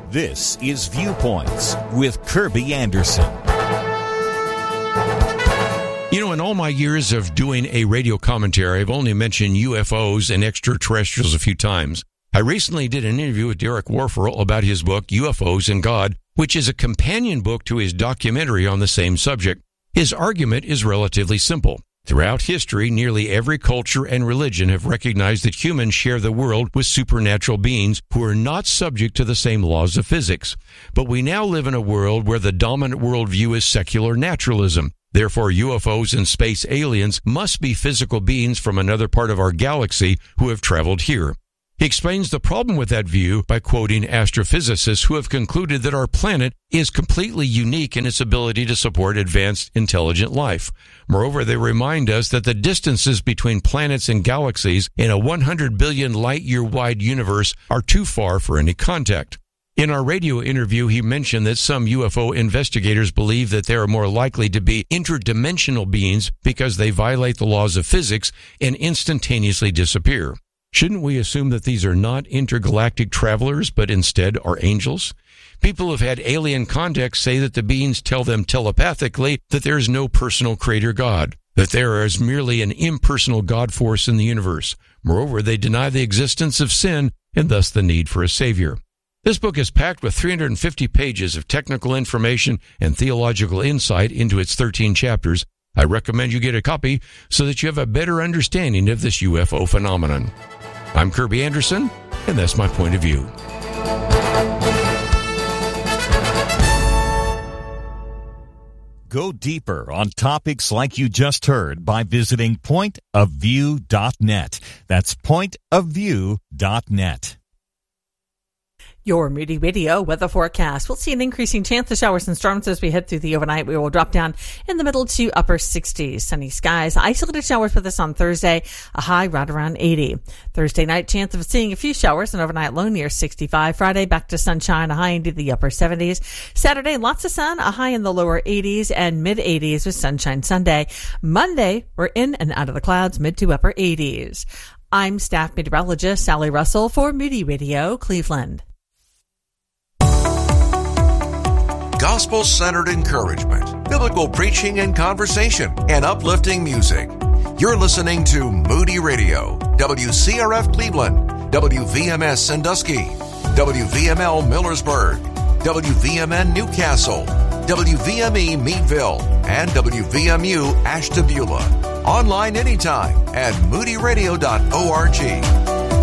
This is Viewpoints with Kirby Anderson. You know, in all my years of doing a radio commentary, I've only mentioned UFOs and extraterrestrials a few times. I recently did an interview with Derek Warfel about his book, UFOs and God, which is a companion book to his documentary on the same subject. His argument is relatively simple. Throughout history, nearly every culture and religion have recognized that humans share the world with supernatural beings who are not subject to the same laws of physics. But we now live in a world where the dominant worldview is secular naturalism. Therefore, UFOs and space aliens must be physical beings from another part of our galaxy who have traveled here. He explains the problem with that view by quoting astrophysicists who have concluded that our planet is completely unique in its ability to support advanced intelligent life. Moreover, they remind us that the distances between planets and galaxies in a 100 billion light-year wide universe are too far for any contact. In our radio interview, he mentioned that some UFO investigators believe that they are more likely to be interdimensional beings because they violate the laws of physics and instantaneously disappear. Shouldn't we assume that these are not intergalactic travelers, but instead are angels? People who have had alien contact say that the beings tell them telepathically that there is no personal creator God, that there is merely an impersonal God force in the universe. Moreover, they deny the existence of sin and thus the need for a savior. This book is packed with 350 pages of technical information and theological insight into its 13 chapters. I recommend you get a copy so that you have a better understanding of this UFO phenomenon. I'm Kirby Anderson, and that's my point of view. Go deeper on topics like you just heard by visiting pointofview.net. That's pointofview.net. Your Moody Radio weather forecast. We'll see an increasing chance of showers and storms as we head through the overnight. We will drop down in the middle to upper 60s. Sunny skies. Isolated showers with us on Thursday. A high right around 80. Thursday night, chance of seeing a few showers. An overnight low near 65. Friday, back to sunshine. A high into the upper 70s. Saturday, lots of sun. A high in the lower 80s and mid 80s with sunshine Sunday. Monday, we're in and out of the clouds, mid to upper 80s. I'm staff meteorologist Sally Russell for Moody Radio, Cleveland. Gospel-centered encouragement, biblical preaching and conversation, and uplifting music. You're listening to Moody Radio, WCRF Cleveland, WVMS Sandusky, WVML Millersburg, WVMN Newcastle, WVME Meadville, and WVMU Ashtabula. Online anytime at moodyradio.org.